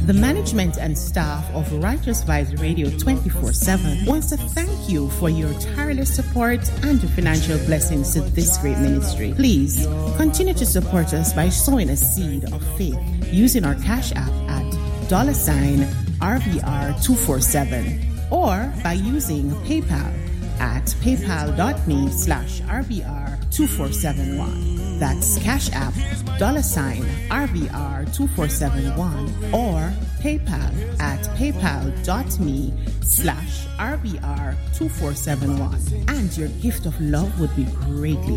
The management and staff of Righteous Vibes Radio 24/7 wants to thank you for your tireless support and your financial blessings to this great ministry. Please continue to support us by sowing a seed of faith using our Cash App at $RVR247 or by using PayPal at paypal.me/RVR2471. That's Cash App $RVR2471 or PayPal at paypal.me/RVR2471. And your gift of love would be greatly